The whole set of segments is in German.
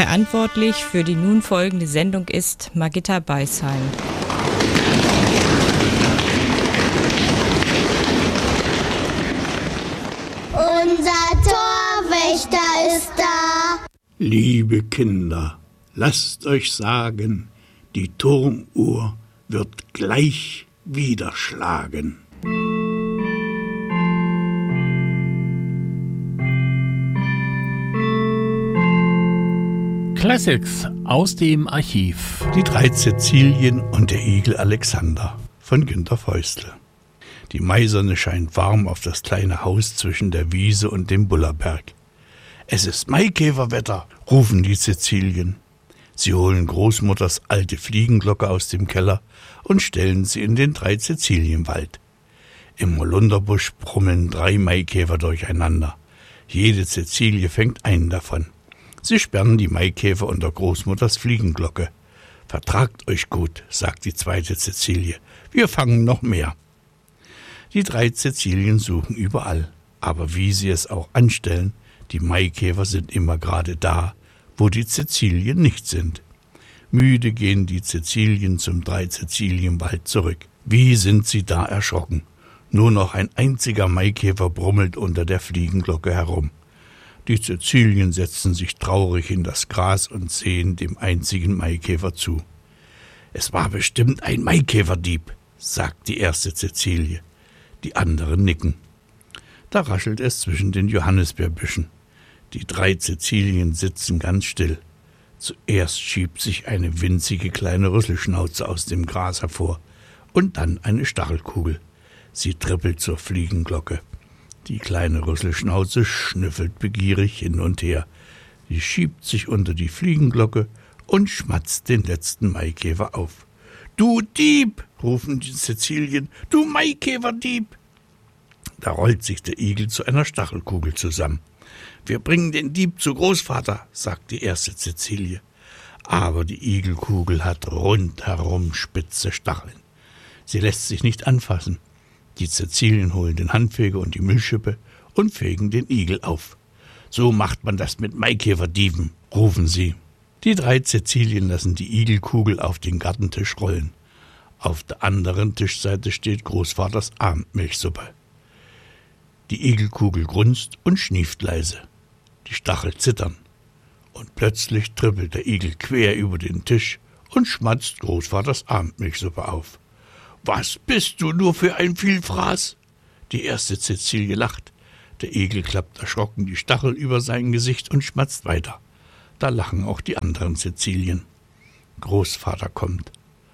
Verantwortlich für die nun folgende Sendung ist Margitta Beisheim. Unser Torwächter ist da. Liebe Kinder, lasst euch sagen, die Turmuhr wird gleich wieder schlagen. Classics aus dem Archiv. Die 3 Cäcilien und der Igel Alexander von Günter Feustel. Die Maisonne scheint warm auf das kleine Haus zwischen der Wiese und dem Bullerberg. Es ist Maikäferwetter, rufen die Cäcilien. Sie holen Großmutters alte Fliegenglocke aus dem Keller und stellen sie in den 3 Cäcilienwald. Im Holunderbusch brummeln 3 Maikäfer durcheinander. Jede Cäcilie fängt einen davon. Sie sperren die Maikäfer unter Großmutters Fliegenglocke. »Vertragt euch gut«, sagt die 2. Cäcilie. »Wir fangen noch mehr.« Die 3 Cäcilien suchen überall. Aber wie sie es auch anstellen, die Maikäfer sind immer gerade da, wo die Cäcilien nicht sind. Müde gehen die Cäcilien zum 3 Cäcilienwald zurück. Wie sind sie da erschrocken. Nur noch ein einziger Maikäfer brummelt unter der Fliegenglocke herum. Die Cäcilien setzen sich traurig in das Gras und sehen dem einzigen Maikäfer zu. »Es war bestimmt ein Maikäferdieb«, sagt die 1. Cäcilie. Die anderen nicken. Da raschelt es zwischen den Johannisbeerbüschen. Die 3 Cäcilien sitzen ganz still. Zuerst schiebt sich eine winzige kleine Rüsselschnauze aus dem Gras hervor und dann eine Stachelkugel. Sie trippelt zur Fliegenglocke. Die kleine Rüsselschnauze schnüffelt begierig hin und her. Sie schiebt sich unter die Fliegenglocke und schmatzt den letzten Maikäfer auf. »Du Dieb«, rufen die Cäcilien, »du Maikäferdieb!« Da rollt sich der Igel zu einer Stachelkugel zusammen. »Wir bringen den Dieb zu Großvater«, sagt die 1. Cäcilie. Aber die Igelkugel hat rundherum spitze Stacheln. Sie lässt sich nicht anfassen. Die Cäcilien holen den Handfeger und die Müllschippe und fegen den Igel auf. »So macht man das mit Maikäferdieben«, rufen sie. Die 3 Cäcilien lassen die Igelkugel auf den Gartentisch rollen. Auf der anderen Tischseite steht Großvaters Abendmilchsuppe. Die Igelkugel grunzt und schnieft leise. Die Stachel zittern. Und plötzlich trippelt der Igel quer über den Tisch und schmatzt Großvaters Abendmilchsuppe auf. »Was bist du nur für ein Vielfraß?« Die 1. Cäcilie lacht. Der Igel klappt erschrocken die Stachel über sein Gesicht und schmatzt weiter. Da lachen auch die anderen Cäcilien. Großvater kommt.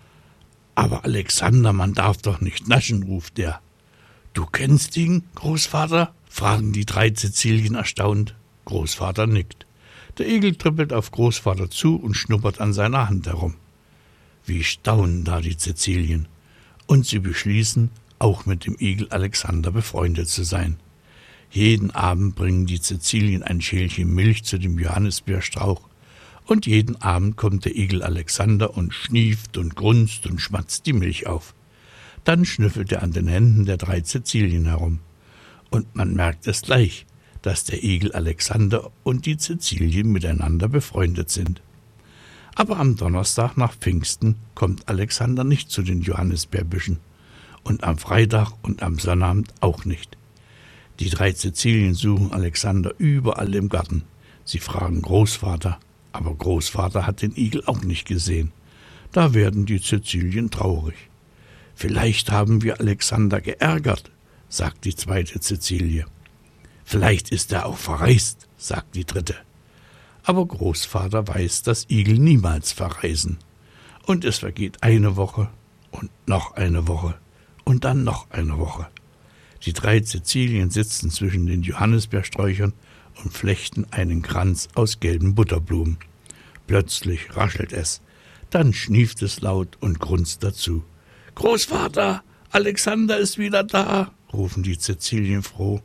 »Aber Alexander, man darf doch nicht naschen«, ruft er. »Du kennst ihn, Großvater?« fragen die 3 Cäcilien erstaunt. Großvater nickt. Der Igel trippelt auf Großvater zu und schnuppert an seiner Hand herum. Wie staunen da die Cäcilien. Und sie beschließen, auch mit dem Igel Alexander befreundet zu sein. Jeden Abend bringen die Cäcilien ein Schälchen Milch zu dem Johannisbeerstrauch und jeden Abend kommt der Igel Alexander und schnieft und grunzt und schmatzt die Milch auf. Dann schnüffelt er an den Händen der 3 Cäcilien herum. Und man merkt es gleich, dass der Igel Alexander und die Cäcilien miteinander befreundet sind. Aber am Donnerstag nach Pfingsten kommt Alexander nicht zu den Johannisbeerbüschen und am Freitag und am Sonnabend auch nicht. Die 3 Cäcilien suchen Alexander überall im Garten. Sie fragen Großvater, aber Großvater hat den Igel auch nicht gesehen. Da werden die Cäcilien traurig. »Vielleicht haben wir Alexander geärgert«, sagt die 2. Cäcilie. »Vielleicht ist er auch verreist«, sagt die 3. Aber Großvater weiß, dass Igel niemals verreisen. Und es vergeht eine Woche und noch eine Woche und dann noch eine Woche. Die 3 Cäcilien sitzen zwischen den Johannisbeersträuchern und flechten einen Kranz aus gelben Butterblumen. Plötzlich raschelt es, dann schnieft es laut und grunzt dazu. »Großvater, Alexander ist wieder da«, rufen die Cäcilien froh.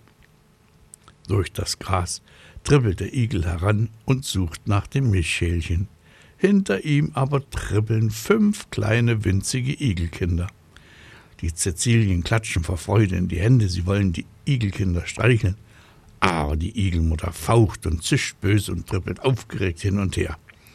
Durch das Gras trippelt der Igel heran und sucht nach dem Milchschälchen. Hinter ihm aber trippeln 5 kleine winzige Igelkinder. Die Cäcilien klatschen vor Freude in die Hände, sie wollen die Igelkinder streicheln. Aber die Igelmutter faucht und zischt böse und trippelt aufgeregt hin und her.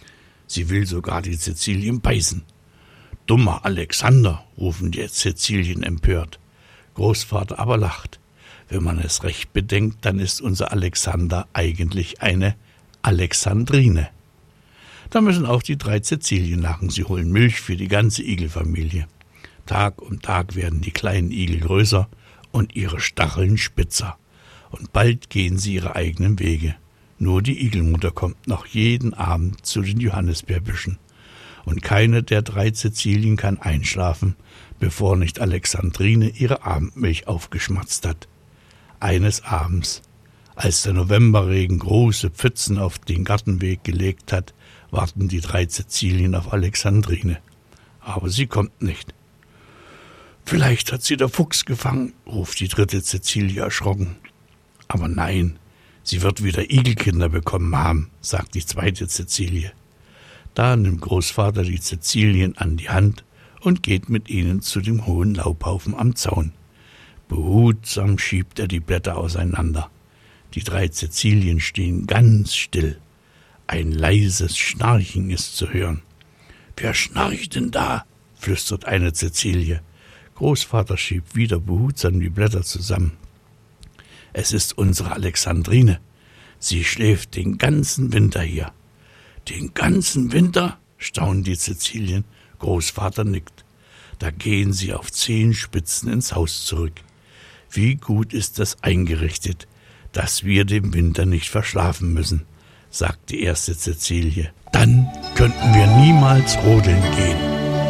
Sie will sogar die Cäcilien beißen. »Dummer Alexander«, rufen die Cäcilien empört. Großvater aber lacht. Wenn man es recht bedenkt, dann ist unser Alexander eigentlich eine Alexandrine. Da müssen auch die 3 Cäcilien lachen. Sie holen Milch für die ganze Igelfamilie. Tag um Tag werden die kleinen Igel größer und ihre Stacheln spitzer. Und bald gehen sie ihre eigenen Wege. Nur die Igelmutter kommt noch jeden Abend zu den Johannisbeerbüschen. Und keine der 3 Cäcilien kann einschlafen, bevor nicht Alexandrine ihre Abendmilch aufgeschmatzt hat. Eines Abends, als der Novemberregen große Pfützen auf den Gartenweg gelegt hat, warten die 3 Cäcilien auf Alexandrine. Aber sie kommt nicht. »Vielleicht hat sie der Fuchs gefangen«, ruft die 3. Cäcilie erschrocken. »Aber nein, sie wird wieder Igelkinder bekommen haben«, sagt die 2. Cäcilie. Da nimmt Großvater die Cäcilien an die Hand und geht mit ihnen zu dem hohen Laubhaufen am Zaun. Behutsam schiebt er die Blätter auseinander. Die 3 Cäcilien stehen ganz still. Ein leises Schnarchen ist zu hören. »Wer schnarcht denn da?«, flüstert eine Cäcilie. Großvater schiebt wieder behutsam die Blätter zusammen. »Es ist unsere Alexandrine. Sie schläft den ganzen Winter hier.« »Den ganzen Winter?«, staunen die Cäcilien. Großvater nickt. Da gehen sie auf Zehenspitzen ins Haus zurück. Wie gut ist das eingerichtet, dass wir den Winter nicht verschlafen müssen, sagt die 1. Cäcilie. Dann könnten wir niemals rodeln gehen.